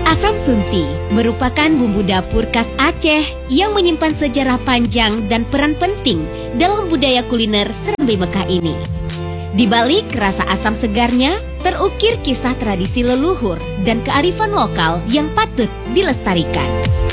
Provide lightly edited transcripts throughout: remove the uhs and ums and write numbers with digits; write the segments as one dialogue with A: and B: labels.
A: Asam sunti merupakan bumbu dapur khas Aceh yang menyimpan sejarah panjang dan peran penting dalam budaya kuliner Serambi Mekah ini. Di balik rasa asam segarnya, terukir kisah tradisi leluhur dan kearifan lokal yang patut dilestarikan.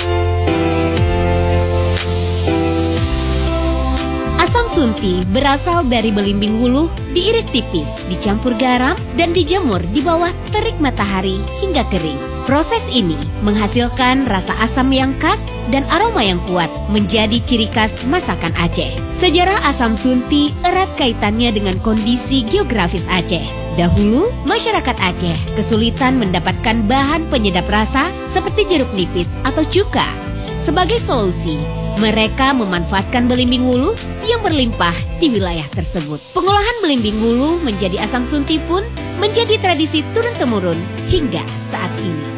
A: Asam sunti berasal dari belimbing wuluh, diiris tipis, dicampur garam, dan dijemur di bawah terik matahari hingga kering. Proses ini menghasilkan rasa asam yang khas dan aroma yang kuat menjadi ciri khas masakan Aceh. Sejarah asam sunti erat kaitannya dengan kondisi geografis Aceh. Dahulu, masyarakat Aceh kesulitan mendapatkan bahan penyedap rasa seperti jeruk nipis atau cuka. Sebagai solusi, mereka memanfaatkan belimbing wuluh yang berlimpah di wilayah tersebut. Pengolahan belimbing wuluh menjadi asam sunti pun menjadi tradisi turun-temurun hingga saat ini.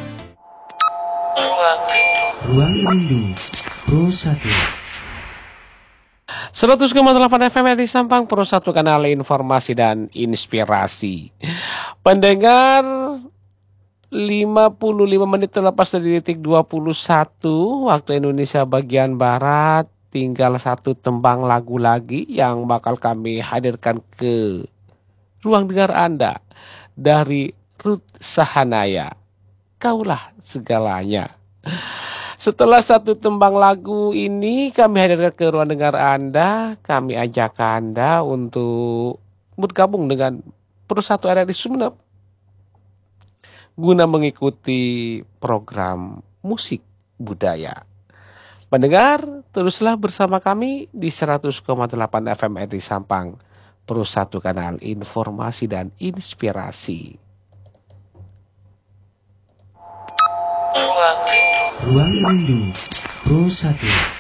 B: Ruang Rindu Pro 1
C: 100,8 FM di Sampang, Pro 1 kanal informasi dan inspirasi. Pendengar, 55 menit terlepas dari detik 21 waktu Indonesia bagian Barat. Tinggal satu tembang lagu lagi yang bakal kami hadirkan ke ruang dengar Anda dari Ruth Sahanaya. Kaulah segalanya. Setelah satu tembang lagu ini kami hadirkan ke ruang dengar Anda, kami ajak Anda untuk bergabung dengan Pro 1 RRI Sumeneb guna mengikuti program musik budaya. Pendengar, teruslah bersama kami di 100,8 FM RRI Sampang, Pro 1 kanal informasi dan inspirasi.
B: Ruang Rindu Pro 1